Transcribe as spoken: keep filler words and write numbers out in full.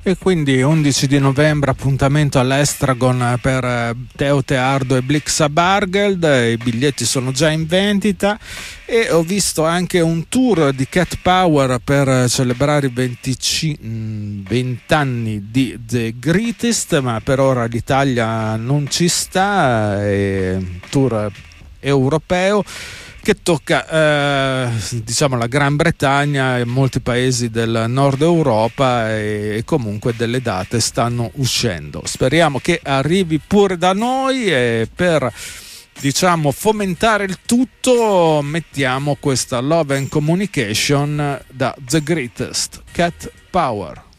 E quindi undici di novembre appuntamento all'Estragon per Teo Teardo e Blixa Bargeld, i biglietti sono già in vendita e ho visto anche un tour di Cat Power per celebrare i venti anni di The Greatest, ma per ora l'Italia non ci sta, è un tour europeo che tocca eh, diciamo la Gran Bretagna e molti paesi del nord Europa, e comunque delle date stanno uscendo. Speriamo che arrivi pure da noi, e per diciamo fomentare il tutto mettiamo questa Love and Communication da The Greatest, Cat Power.